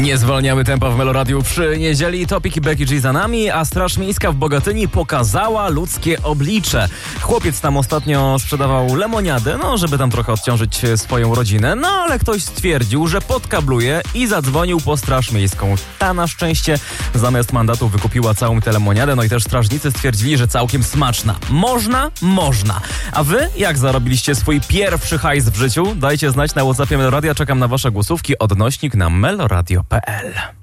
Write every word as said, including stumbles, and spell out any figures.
Nie zwalniamy tempa w Meloradiu przy niedzieli. Topik i Becky G za nami, a Straż Miejska w Bogatyni pokazała ludzkie oblicze. Chłopiec tam ostatnio sprzedawał lemoniadę, no żeby tam trochę odciążyć swoją rodzinę, no ale ktoś stwierdził, że podkabluje i zadzwonił po Straż Miejską. Ta na szczęście zamiast mandatu wykupiła całą tę lemoniadę, no i też strażnicy stwierdzili, że całkiem smaczna. Można? Można. A wy jak zarobiliście swój pierwszy hajs w życiu? Dajcie znać na WhatsAppie Meloradia, czekam na wasze głosówki, odnośnik na meloradio kropka p l.